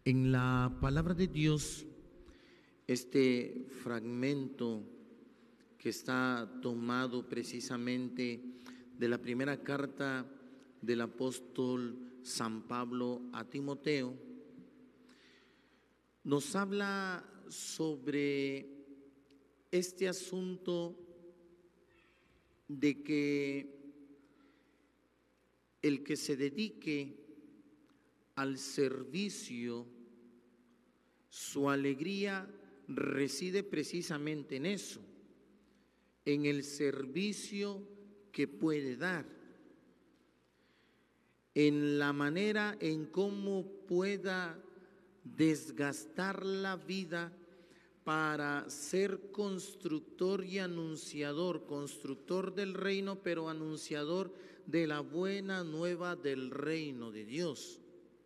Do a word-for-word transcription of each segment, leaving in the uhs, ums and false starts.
En la palabra de Dios, este fragmento que está tomado precisamente de la primera carta del apóstol San Pablo a Timoteo, nos habla sobre este asunto de que el que se dedique al servicio, su alegría reside precisamente en eso, en el servicio que puede dar, en la manera en cómo pueda desgastar la vida para ser constructor y anunciador, constructor del reino, pero anunciador de la buena nueva del reino de Dios.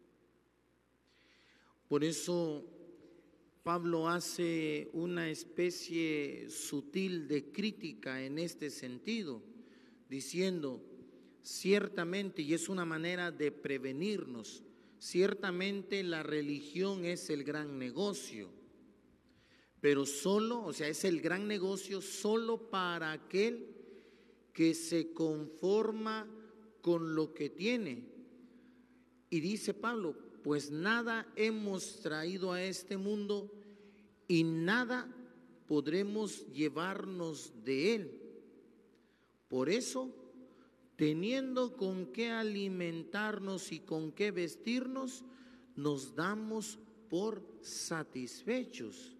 Por eso Pablo hace una especie sutil de crítica en este sentido, diciendo, ciertamente, y es una manera de prevenirnos, ciertamente la religión es el gran negocio, pero solo, o sea, es el gran negocio solo para aquel que se conforma con lo que tiene. Y dice Pablo, pues nada hemos traído a este mundo y nada podremos llevarnos de él. Por eso, teniendo con qué alimentarnos y con qué vestirnos, nos damos por satisfechos.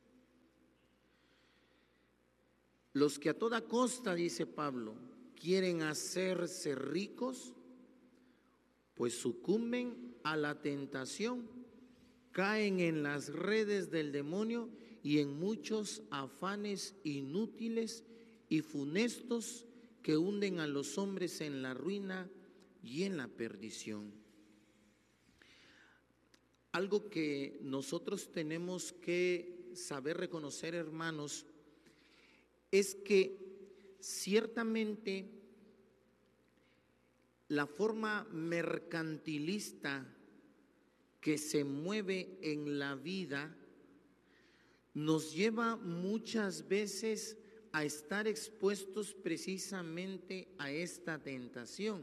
Los que a toda costa, dice Pablo, quieren hacerse ricos, pues sucumben a la tentación, caen en las redes del demonio y en muchos afanes inútiles y funestos que hunden a los hombres en la ruina y en la perdición. Algo que nosotros tenemos que saber reconocer, hermanos, es que ciertamente la forma mercantilista que se mueve en la vida nos lleva muchas veces a estar expuestos precisamente a esta tentación.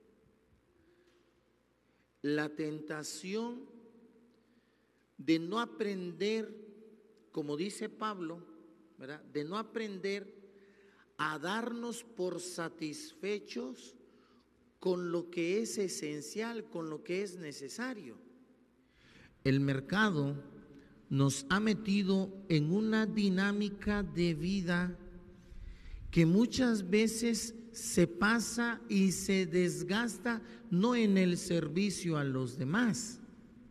La tentación de no aprender, como dice Pablo, ¿verdad?, de no aprender a darnos por satisfechos con lo que es esencial, con lo que es necesario. El mercado nos ha metido en una dinámica de vida que muchas veces se pasa y se desgasta no en el servicio a los demás,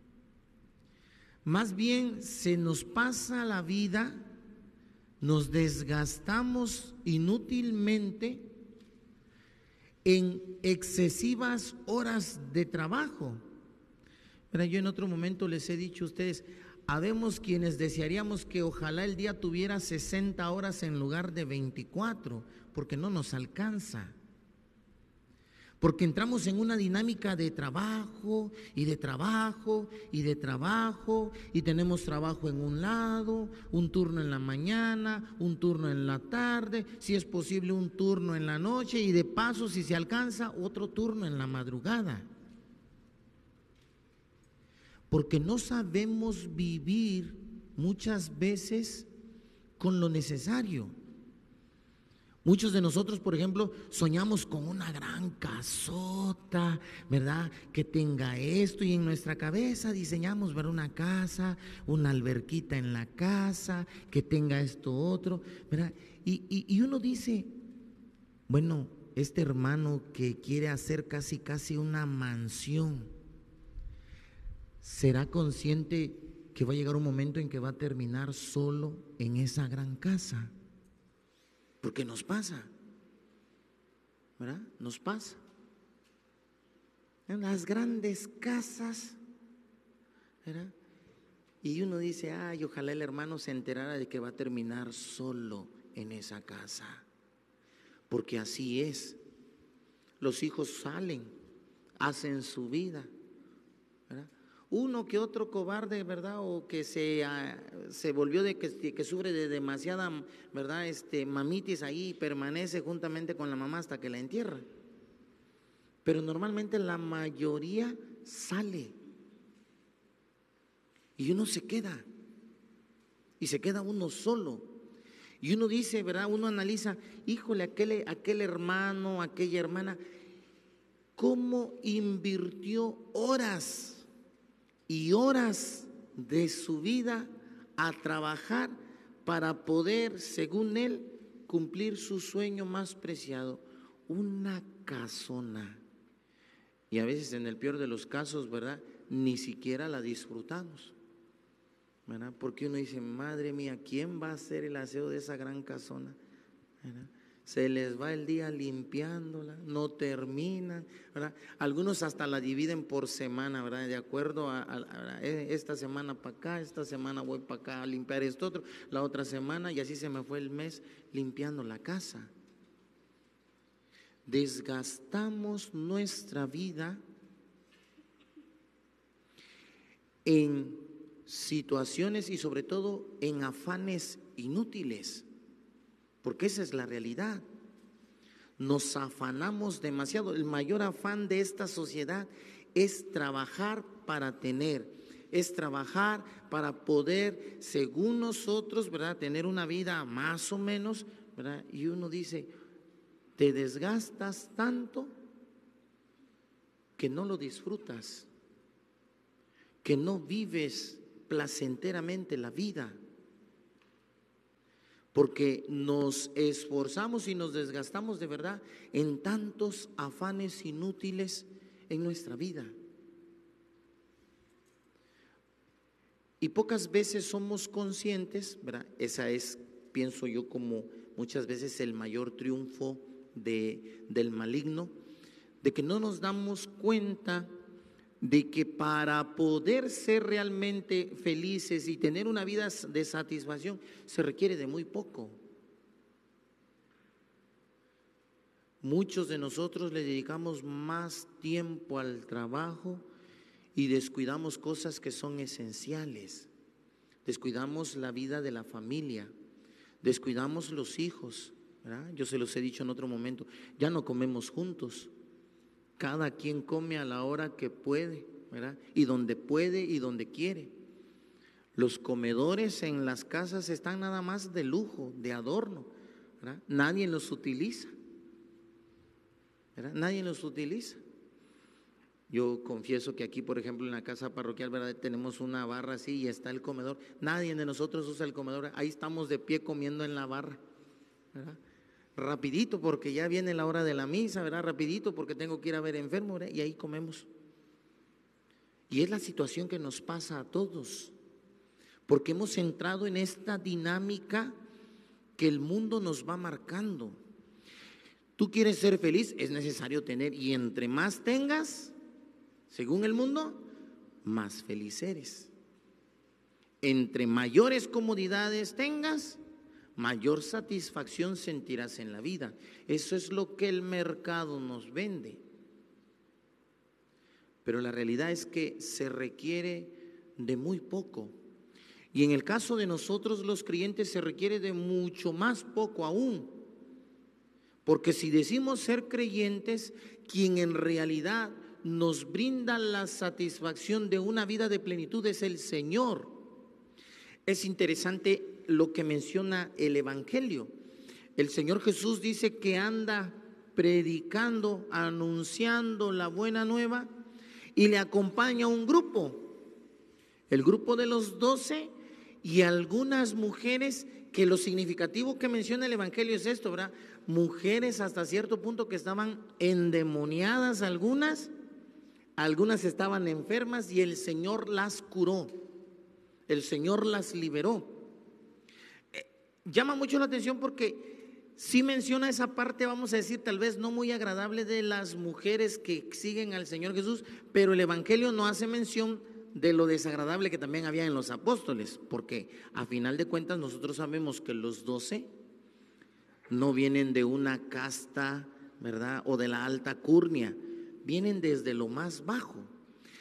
más bien se nos pasa la vida, nos desgastamos inútilmente en excesivas horas de trabajo. Pero yo en otro momento les he dicho a ustedes, habemos quienes desearíamos que ojalá el día tuviera sesenta horas en lugar de veinticuatro, porque no nos alcanza. Porque entramos en una dinámica de trabajo y de trabajo y de trabajo y tenemos trabajo en un lado, un turno en la mañana, un turno en la tarde, si es posible un turno en la noche y de paso, si se alcanza, otro turno en la madrugada. Porque no sabemos vivir muchas veces con lo necesario. Muchos de nosotros, por ejemplo, soñamos con una gran casota, ¿verdad?, que tenga esto, y en nuestra cabeza diseñamos, ¿verdad?, una casa, una alberquita en la casa, que tenga esto otro, ¿verdad? Y, y, y uno dice, bueno, este hermano que quiere hacer casi casi una mansión, ¿será consciente que va a llegar un momento en que va a terminar solo en esa gran casa? Porque nos pasa, ¿verdad? Nos pasa. En las grandes casas, ¿verdad? Y uno dice, ay, ojalá el hermano se enterara de que va a terminar solo en esa casa. Porque así es. Los hijos salen, hacen su vida, ¿verdad? Uno que otro cobarde, ¿verdad? O que se, uh, se volvió de que, que sufre de demasiada, ¿verdad? Este, mamitis ahí y permanece juntamente con la mamá hasta que la entierra. Pero normalmente la mayoría sale y uno se queda y se queda uno solo. Y uno dice, ¿verdad? Uno analiza, híjole, aquel, aquel hermano, aquella hermana, ¿cómo invirtió horas y horas de su vida a trabajar para poder, según él, cumplir su sueño más preciado, una casona? Y a veces, en el peor de los casos, ¿verdad?, ni siquiera la disfrutamos, ¿verdad? Porque uno dice, madre mía, ¿quién va a hacer el aseo de esa gran casona? ¿Verdad? Se les va el día limpiándola, no terminan, ¿verdad? Algunos hasta la dividen por semana, ¿verdad? De acuerdo a, a, a esta semana para acá, esta semana voy para acá a limpiar esto otro, la otra semana, y así se me fue el mes limpiando la casa. Desgastamos nuestra vida en situaciones y sobre todo en afanes inútiles, porque esa es la realidad. Nos afanamos demasiado. El mayor afán de esta sociedad es trabajar para tener, es trabajar para poder, según nosotros, ¿verdad?, tener una vida más o menos, ¿verdad? Y uno dice, te desgastas tanto que no lo disfrutas, que no vives placenteramente la vida, porque nos esforzamos y nos desgastamos de verdad en tantos afanes inútiles en nuestra vida. Y pocas veces somos conscientes, ¿verdad? Esa es, pienso yo, como muchas veces el mayor triunfo de, del maligno, de que no nos damos cuenta de que para poder ser realmente felices y tener una vida de satisfacción se requiere de muy poco. Muchos de nosotros le dedicamos más tiempo al trabajo y descuidamos cosas que son esenciales. Descuidamos la vida de la familia, descuidamos los hijos, ¿verdad? Yo se los he dicho en otro momento, ya no comemos juntos. Cada quien come a la hora que puede, ¿verdad? Y donde puede y donde quiere. Los comedores en las casas están nada más de lujo, de adorno, ¿verdad? Nadie los utiliza, ¿verdad? Nadie los utiliza. Yo confieso que aquí, por ejemplo, en la casa parroquial, ¿verdad?, tenemos una barra así y está el comedor. Nadie de nosotros usa el comedor. Ahí estamos de pie comiendo en la barra, ¿verdad? Rapidito porque ya viene la hora de la misa, ¿verdad? Rapidito porque tengo que ir a ver enfermo, ¿verdad? Y ahí comemos. Y es la situación que nos pasa a todos, porque hemos entrado en esta dinámica que el mundo nos va marcando. Tú quieres ser feliz, es necesario tener, y entre más tengas, según el mundo, más feliz eres. Entre mayores comodidades tengas, mayor satisfacción sentirás en la vida. Eso es lo que el mercado nos vende. Pero la realidad es que se requiere de muy poco. Y en el caso de nosotros los creyentes se requiere de mucho más poco aún. Porque si decimos ser creyentes, quien en realidad nos brinda la satisfacción de una vida de plenitud es el Señor. Es interesante lo que menciona el Evangelio. El Señor Jesús dice que anda predicando, anunciando la buena nueva y le acompaña un grupo, el grupo de los doce y algunas mujeres, que lo significativo que menciona el Evangelio es esto, ¿verdad? Mujeres hasta cierto punto que estaban endemoniadas algunas, algunas estaban enfermas y el Señor las curó, el Señor las liberó. Llama mucho la atención porque sí menciona esa parte, vamos a decir, tal vez no muy agradable de las mujeres que siguen al Señor Jesús, pero el Evangelio no hace mención de lo desagradable que también había en los apóstoles, porque a final de cuentas nosotros sabemos que los doce no vienen de una casta, ¿verdad?, o de la alta curnia, vienen desde lo más bajo.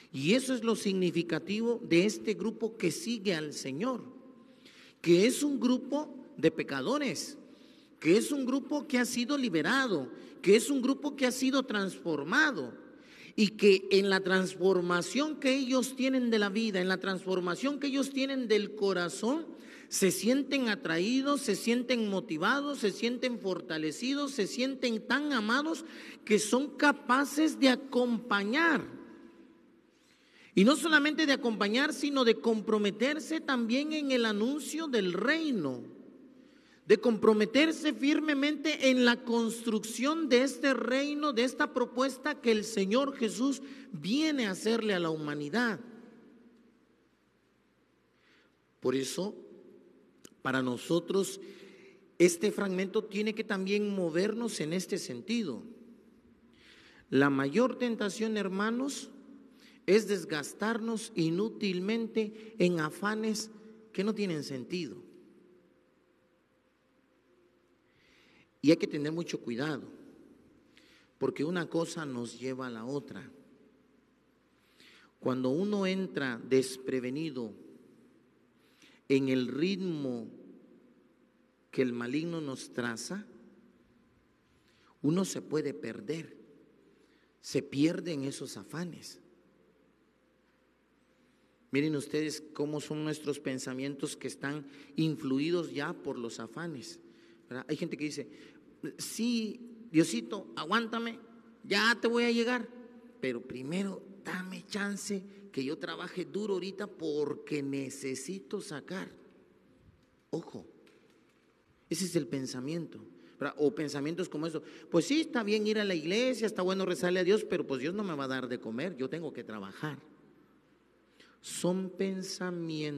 Y eso es lo significativo de este grupo que sigue al Señor, que es un grupo de pecadores, que es un grupo que ha sido liberado, que es un grupo que ha sido transformado, y que en la transformación que ellos tienen de la vida, en la transformación que ellos tienen del corazón, se sienten atraídos, se sienten motivados, se sienten fortalecidos, se sienten tan amados que son capaces de acompañar. Y no solamente de acompañar, sino de comprometerse también en el anuncio del reino, de comprometerse firmemente en la construcción de este reino, de esta propuesta que el Señor Jesús viene a hacerle a la humanidad. Por eso, para nosotros, este fragmento tiene que también movernos en este sentido. La mayor tentación, hermanos, es desgastarnos inútilmente en afanes que no tienen sentido. Y hay que tener mucho cuidado, porque una cosa nos lleva a la otra. Cuando uno entra desprevenido en el ritmo que el maligno nos traza, uno se puede perder, se pierde en esos afanes. Miren ustedes cómo son nuestros pensamientos que están influidos ya por los afanes, ¿verdad? Hay gente que dice, sí, Diosito, aguántame, ya te voy a llegar, pero primero dame chance que yo trabaje duro ahorita porque necesito sacar. Ojo, ese es el pensamiento, ¿verdad? O pensamientos como eso, pues sí, está bien ir a la iglesia, está bueno rezarle a Dios, pero pues Dios no me va a dar de comer, yo tengo que trabajar. Son pensamientos